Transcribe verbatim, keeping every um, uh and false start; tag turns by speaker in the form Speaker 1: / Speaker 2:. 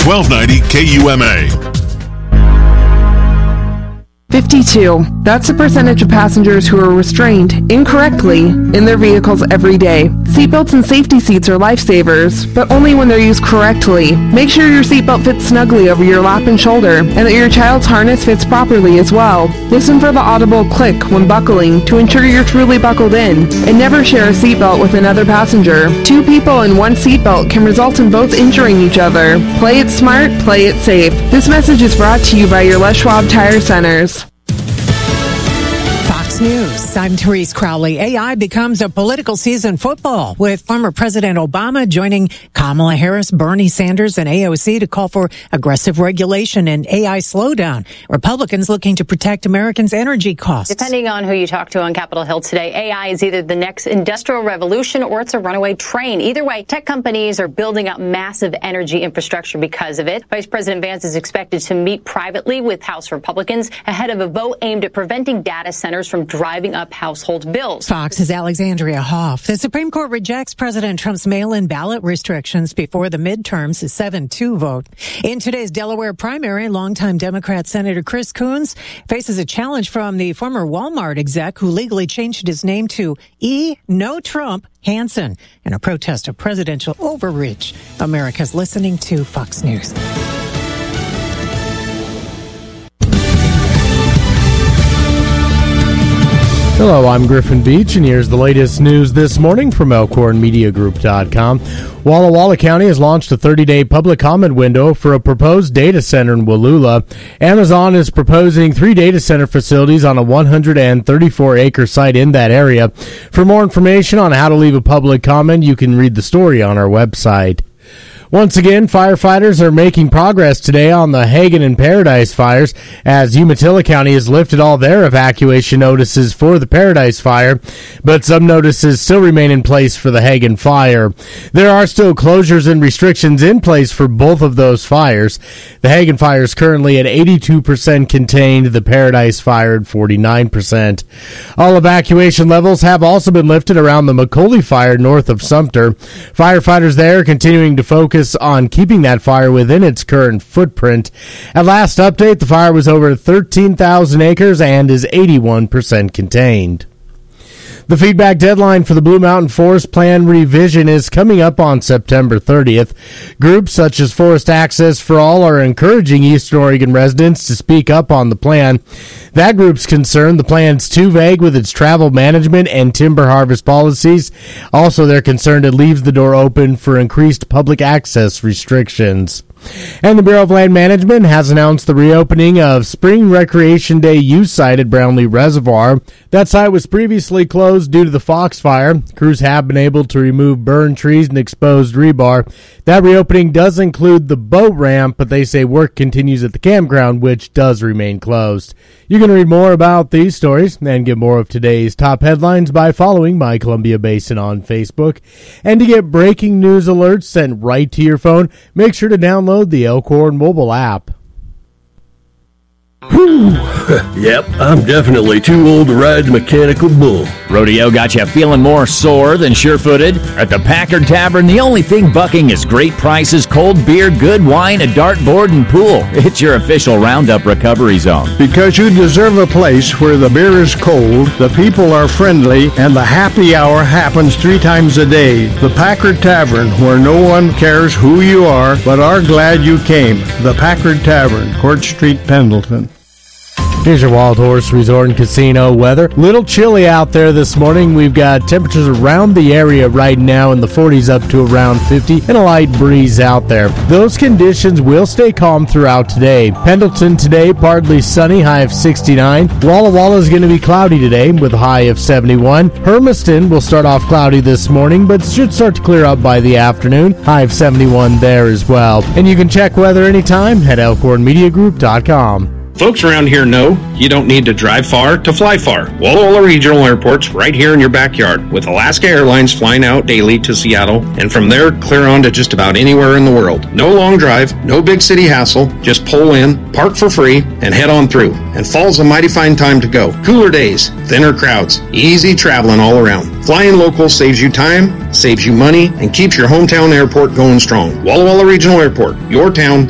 Speaker 1: twelve ninety K U M A.
Speaker 2: fifty-two. That's the percentage of passengers who are restrained incorrectly in their vehicles every day. Seatbelts and safety seats are lifesavers, but only when they're used correctly. Make sure your seatbelt fits snugly over your lap and shoulder, and that your child's harness fits properly as well. Listen for the audible click when buckling to ensure you're truly buckled in, and never share a seatbelt with another passenger. Two people in one seatbelt can result in both injuring each other. Play it smart, play it safe. This message is brought to you by your Les Schwab Tire Centers.
Speaker 3: Fox News. I'm Therese Crowley. A I becomes a political season football, with former President Obama joining Kamala Harris, Bernie Sanders, and A O C to call for aggressive regulation and A I slowdown. Republicans looking to protect Americans' energy costs.
Speaker 4: Depending on who you talk to on Capitol Hill today, A I is either the next industrial revolution or it's a runaway train. Either way, tech companies are building up massive energy infrastructure because of it. Vice President Vance is expected to meet privately with House Republicans ahead of a vote aimed at preventing data centers from driving up household bills.
Speaker 3: Fox's Alexandria Hoff. The Supreme Court rejects President Trump's mail-in ballot restrictions before the midterms, a seven two vote. In today's Delaware primary, longtime Democrat Senator Chris Coons faces a challenge from the former Walmart exec who legally changed his name to E. No Trump Hansen in a protest of presidential overreach. America's listening to Fox News.
Speaker 5: Hello, I'm Griffin Beach, and here's the latest news this morning from Elkhorn Media Group dot com. Walla Walla County has launched a thirty-day public comment window for a proposed data center in Wallula. Amazon is proposing three data center facilities on a one hundred thirty-four acre site in that area. For more information on how to leave a public comment, you can read the story on our website. Once again, firefighters are making progress today on the Hagen and Paradise fires as Umatilla County has lifted all their evacuation notices for the Paradise fire, but some notices still remain in place for the Hagen fire. There are still closures and restrictions in place for both of those fires. The Hagen fire is currently at eighty-two percent contained, the Paradise fire at forty-nine percent. All evacuation levels have also been lifted around the McCauley fire north of Sumter. Firefighters there are continuing to focus on keeping that fire within its current footprint. At last update, the fire was over thirteen thousand acres and is eighty-one percent contained. The feedback deadline for the Blue Mountain Forest Plan revision is coming up on September thirtieth. Groups such as Forest Access for All are encouraging Eastern Oregon residents to speak up on the plan. That group's concerned the plan's too vague with its travel management and timber harvest policies. Also, they're concerned it leaves the door open for increased public access restrictions. And the Bureau of Land Management has announced the reopening of Spring Recreation Day use site at Brownlee Reservoir. That site was previously closed due to the Fox Fire. Crews have been able to remove burned trees and exposed rebar. That reopening does include the boat ramp, but they say work continues at the campground, which does remain closed. You can read more about these stories and get more of today's top headlines by following My Columbia Basin on Facebook. And to get breaking news alerts sent right to your phone, make sure to download the Elkhorn mobile app.
Speaker 6: Whew. Yep, I'm definitely too old to ride the mechanical bull.
Speaker 7: Rodeo got you feeling more sore than sure-footed? At the Packard Tavern, the only thing bucking is great prices, cold beer, good wine, a dartboard, and pool. It's your official Roundup recovery zone.
Speaker 8: Because you deserve a place where the beer is cold, the people are friendly, and the happy hour happens three times a day. The Packard Tavern, where no one cares who you are, but are glad you came. The Packard Tavern, Court Street, Pendleton.
Speaker 5: Here's your Wild Horse Resort and Casino weather. Little chilly out there this morning. We've got temperatures around the area right now in the forties up to around fifty and a light breeze out there. Those conditions will stay calm throughout today. Pendleton today, partly sunny, high of sixty-nine. Walla Walla is going to be cloudy today with a high of seventy-one. Hermiston will start off cloudy this morning, but should start to clear up by the afternoon. High of seventy-one there as well. And you can check weather anytime at Elkhorn Media Group dot com.
Speaker 9: Folks around here know you don't need to drive far to fly far. Walla Walla Regional Airport's right here in your backyard, with Alaska Airlines flying out daily to Seattle, and from there clear on to just about anywhere in the world. No long drive, no big city hassle, just pull in, park for free, and head on through. And fall's a mighty fine time to go. Cooler days, thinner crowds, easy traveling all around. Flying local saves you time, saves you money, and keeps your hometown airport going strong. Walla Walla Regional Airport, your town,